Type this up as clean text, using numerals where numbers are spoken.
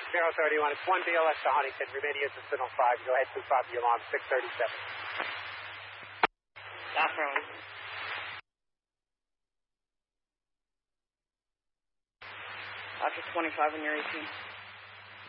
031, it's 1 BLS to Huntington, remaining is signal 5. Go ahead, 25 the alarm, 637. Affirmative. After 25 when you're 18.